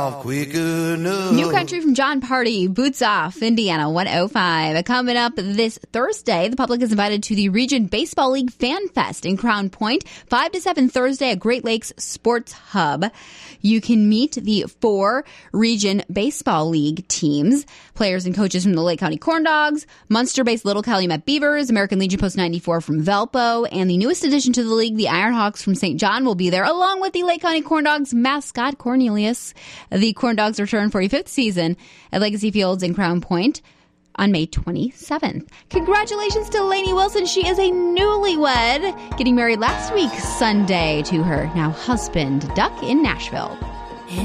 New Country from John Party, Boots Off, Indiana 105. Coming up this Thursday, the public is invited to the Region Baseball League Fan Fest in Crown Point, 5 to 7 Thursday at Great Lakes Sports Hub. You can meet the 4 Region Baseball League teams, players and coaches from the Lake County Corn Dogs, Munster-based Little Calumet Beavers, American Legion Post 94 from Valpo, and the newest addition to the league, the Ironhawks from St. John, will be there, along with the Lake County Corn Dogs mascot, Cornelius. The Corn Dogs return for a 5th season at Legacy Fields in Crown Point on May 27th. Congratulations to Lainey Wilson. She is a newlywed, getting married last week Sunday to her now husband, Duck, in Nashville.